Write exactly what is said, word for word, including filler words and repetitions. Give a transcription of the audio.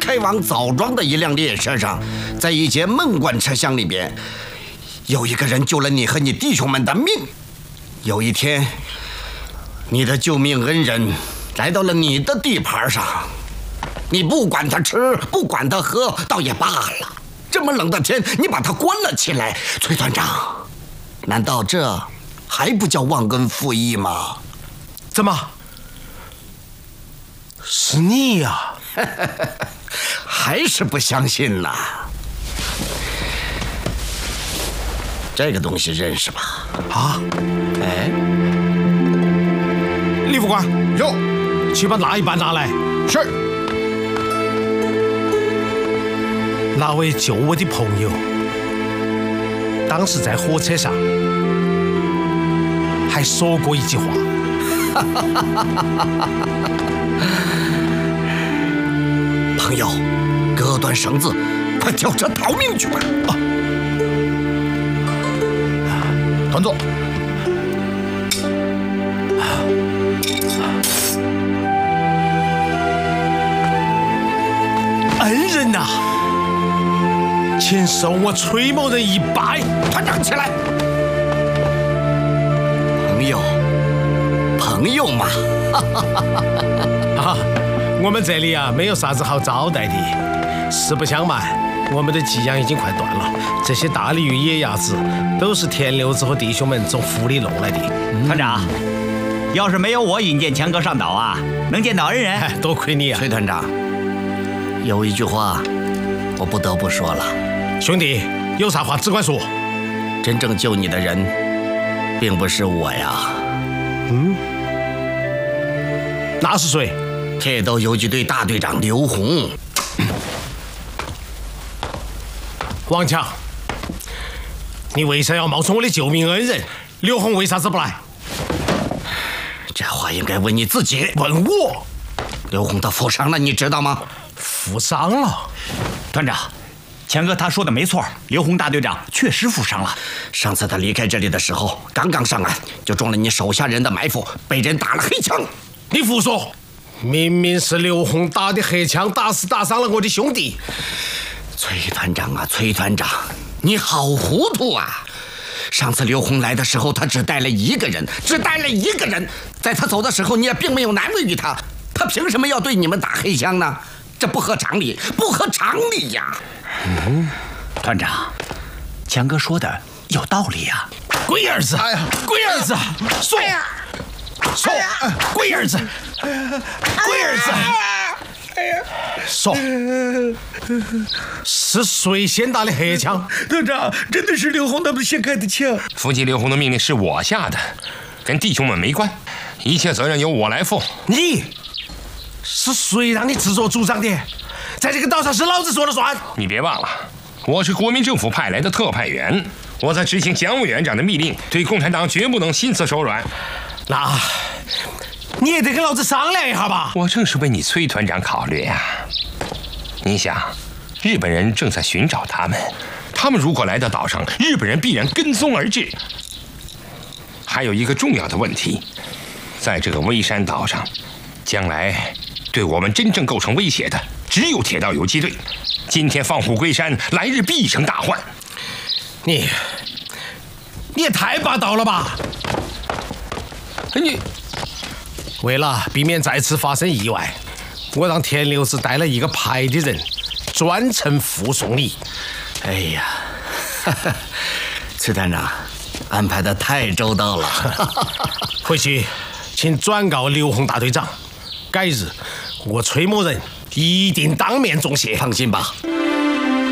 开往枣庄的一辆列车上，在一节闷罐车厢里边，有一个人救了你和你弟兄们的命。有一天，你的救命恩人来到了你的地盘上，你不管他吃，不管他喝，倒也罢了。这么冷的天，你把他关了起来，崔团长，难道这还不叫忘恩负义吗？ 怎么？是你呀？ 还是不相信呐？这个东西认识吧？ 啊？ 哎， 李副官， 有， 去把那一半拿来。 是。 那位救我的朋友，当时在火车上还说过一句话。 朋友，割断绳子，快跳车逃命去吧！啊， 团座。 恩人呐、啊！请受我崔某人一拜。 团长起来。朋友，朋友嘛。 啊，我们这里啊没有啥子好招待的。实不相瞒，我们的给养已经快断了。这些大鲤鱼、野鸭子都是田六子和弟兄们从府里弄来的。 嗯、团长，要是没有我引荐强哥上岛啊，能见到恩人， 哎、多亏你啊， 崔团长。有一句话，我不得不说了。 兄弟，有啥话只管说。 真正救你的人，并不是我呀。 嗯，那是谁？ 铁斗游击队大队长刘洪。 王强，你为啥要冒充我的救命恩人？刘洪为啥子不来？ 这话应该问你自己。 问我？ 刘洪他负伤了，你知道吗？ 负伤了。 团长，强哥他说的没错，刘洪大队长确实负伤了。 上次他离开这里的时候，刚刚上岸就中了你手下人的埋伏，被人打了黑枪。 你胡说！明明是刘洪打的黑枪，打死打伤了我的兄弟。 崔团长啊，崔团长，你好糊涂啊！上次刘洪来的时候，他只带了一个人，只带了一个人。在他走的时候，你也并没有难为于他，他凭什么要对你们打黑枪呢？这不合常理，不合常理呀！ 嗯，团长，强哥说的有道理呀。 龟儿子，哎呀，龟儿子，说，说，龟儿子，龟儿子，哎呀，说，是谁先打的黑枪？ 团长，真的是刘洪他们先开的枪。 伏击刘洪的命令是我下的，跟弟兄们没关，一切责任由我来负。 你是谁让你自作主张的？在这个岛上是老子说了算。 你别忘了，我是国民政府派来的特派员，我在执行蒋委员长的密令，对共产党绝不能心慈手软。 那你也得跟老子商量一下吧。 我正是为你崔团长考虑呀。你想，日本人正在寻找他们，他们如果来到岛上，日本人必然跟踪而至。还有一个重要的问题，在这个微山岛上，将来对我们真正构成威胁的只有铁道游击队。今天放虎归山，来日必成大患。 你你也太霸道了吧！ 你为了避免再次发生意外，我让田六子带了一个派的人，专程护送你。 哎呀，崔团长安排的太周到了。 回去请转告刘洪大队长，改日我崔某人一定当面重谢。 放心吧。